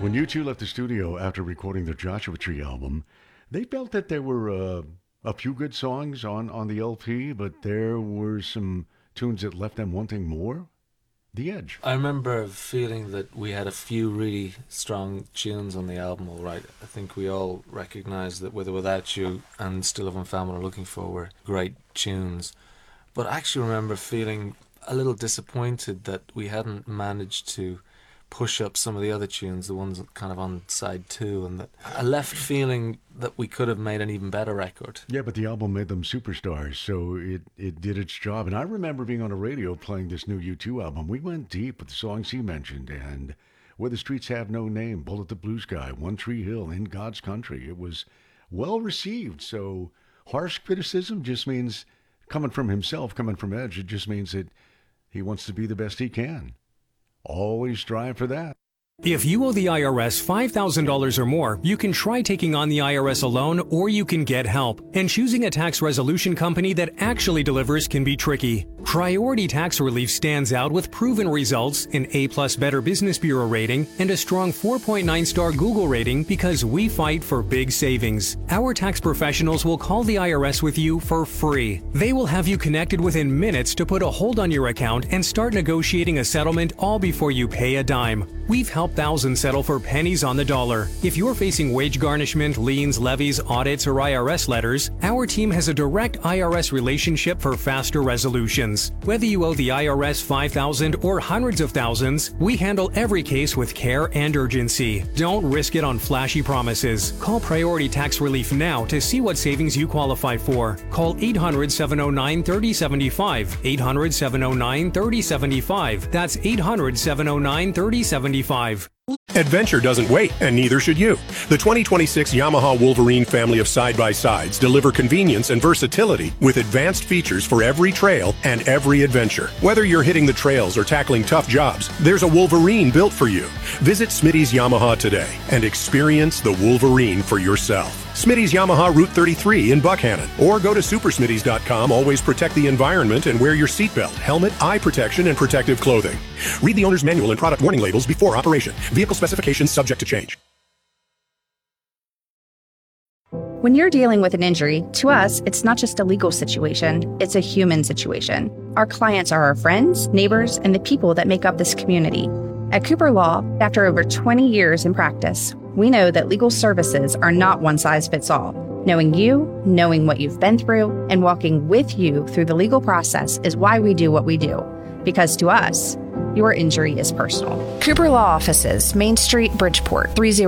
When U2 left the studio after recording their Joshua Tree album, they felt that there were a few good songs on the LP, but there were some tunes that left them wanting more. The Edge. I remember feeling that we had a few really strong tunes on the album, all right. I think we all recognised that With or Without You and Still Haven't Found What I'm Looking For were great tunes. But I actually remember feeling a little disappointed that we hadn't managed to push up some of the other tunes, the ones kind of on side two, and that I left feeling that we could have made an even better record. Yeah, but the album made them superstars, so it did its job. And I remember being on the radio playing this new U2 album. We went deep with the songs he mentioned, and Where the Streets Have No Name, Bullet the Blue Sky, One Tree Hill, In God's Country. It was well received, so harsh criticism just means, coming from himself, coming from Edge, it just means that he wants to be the best he can. Always strive for that. If you owe the IRS $5,000 or more, you can try taking on the IRS alone, or you can get help. And choosing a tax resolution company that actually delivers can be tricky. Priority Tax Relief stands out with proven results, an A+ Better Business Bureau rating, and a strong 4.9-star Google rating because we fight for big savings. Our tax professionals will call the IRS with you for free. They will have you connected within minutes to put a hold on your account and start negotiating a settlement all before you pay a dime. We've helped thousands settle for pennies on the dollar. If you're facing wage garnishment, liens, levies, audits, or IRS letters, our team has a direct IRS relationship for faster resolutions. Whether you owe the IRS $5,000 or hundreds of thousands, we handle every case with care and urgency. Don't risk it on flashy promises. Call Priority Tax Relief now to see what savings you qualify for. Call 800-709-3075. 800-709-3075. That's 800-709-3075. Adventure doesn't wait, and neither should you. The 2026 Yamaha Wolverine family of side-by-sides deliver convenience and versatility with advanced features for every trail and every adventure. Whether you're hitting the trails or tackling tough jobs, there's a Wolverine built for you. Visit Smitty's Yamaha today and experience the Wolverine for yourself. Smitty's Yamaha Route 33 in Buckhannon. Or go to supersmitty's.com. Always protect the environment and wear your seatbelt, helmet, eye protection, and protective clothing. Read the owner's manual and product warning labels before operation. Vehicle specifications subject to change. When you're dealing with an injury, to us, it's not just a legal situation, it's a human situation. Our clients are our friends, neighbors, and the people that make up this community. At Cooper Law, after over 20 years in practice, we know that legal services are not one size fits all. Knowing you, knowing what you've been through, and walking with you through the legal process is why we do what we do. Because to us, your injury is personal. Cooper Law Offices, Main Street, Bridgeport,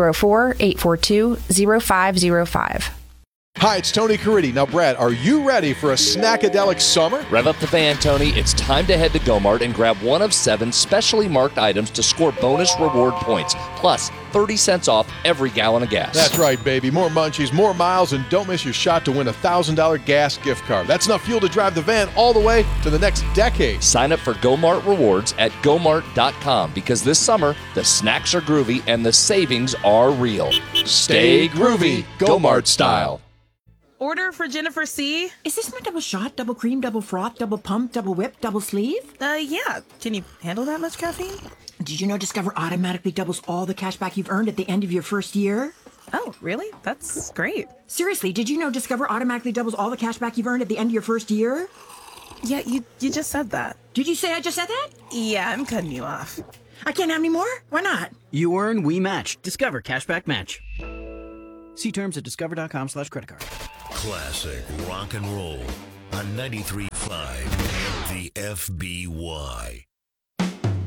304-842-0505. Hi, it's Tony Caridi. Now, Brad, are you ready for a snackadelic summer? Rev up the van, Tony. It's time to head to Gomart and grab one of 7 specially marked items to score bonus reward points, plus 30 cents off every gallon of gas. That's right, baby. More munchies, more miles, and don't miss your shot to win a $1,000 gas gift card. That's enough fuel to drive the van all the way to the next decade. Sign up for Gomart Rewards at Gomart.com because this summer, the snacks are groovy and the savings are real. Stay groovy, Gomart style. Order for Jennifer C. Is this my double shot, double cream, double froth, double pump, double whip, double sleeve? Yeah. Can you handle that much caffeine? Did you know Discover automatically doubles all the cash back you've earned at the end of your first year? Oh, really? That's great. Seriously, did you know Discover automatically doubles all the cash back you've earned at the end of your first year? Yeah, you just said that. Did you say I just said that? Yeah, I'm cutting you off. I can't have any more? Why not? You earn, we match. Discover Cashback Match. See terms at discover.com/creditcard. Classic rock and roll on 93.5 The FBY.